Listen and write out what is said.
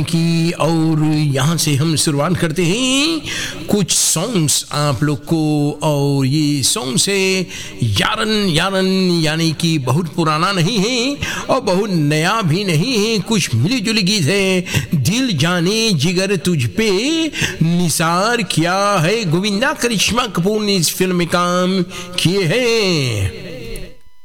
की। और यहाँ से हम शुरुआत करते हैं कुछ सॉन्ग्स आप लोग को। और ये सॉन्ग्स है यारन यारन, यानी कि बहुत पुराना नहीं है और बहुत नया भी नहीं है, कुछ मिली जुली गीत है। दिल जाने जिगर तुझ पे निसार किया है, गोविंदा करिश्मा कपूर ने इस फिल्म में काम किए हैं।